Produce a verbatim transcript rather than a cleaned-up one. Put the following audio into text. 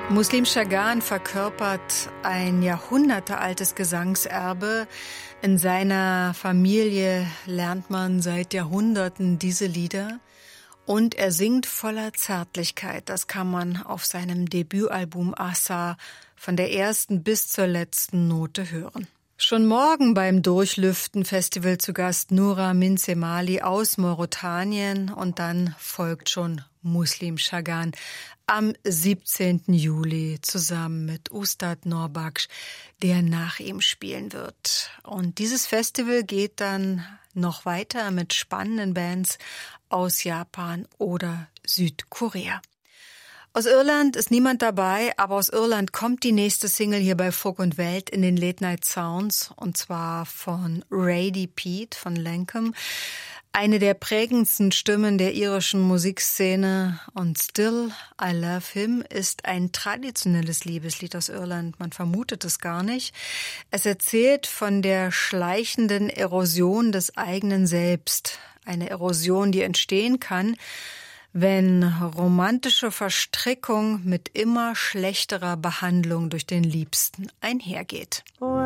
Muslim Chaghan verkörpert ein jahrhundertealtes Gesangserbe. In seiner Familie lernt man seit Jahrhunderten diese Lieder. Und er singt voller Zärtlichkeit. Das kann man auf seinem Debütalbum Asa von der ersten bis zur letzten Note hören. Schon morgen beim Durchlüften-Festival zu Gast Noura Minsemali aus Mauretanien und dann folgt schon Muslim Chaghan am siebzehnten Juli zusammen mit Ustad Nurbakhsh, der nach ihm spielen wird. Und dieses Festival geht dann noch weiter mit spannenden Bands aus Japan oder Südkorea. Aus Irland ist niemand dabei, aber aus Irland kommt die nächste Single hier bei Folk und Welt in den Late Night Sounds, und zwar von Radie Peat von Lankum, eine der prägendsten Stimmen der irischen Musikszene. Und Still I Love Him ist ein traditionelles Liebeslied aus Irland. Man vermutet es gar nicht. Es erzählt von der schleichenden Erosion des eigenen Selbst. Eine Erosion, die entstehen kann, wenn romantische Verstrickung mit immer schlechterer Behandlung durch den Liebsten einhergeht.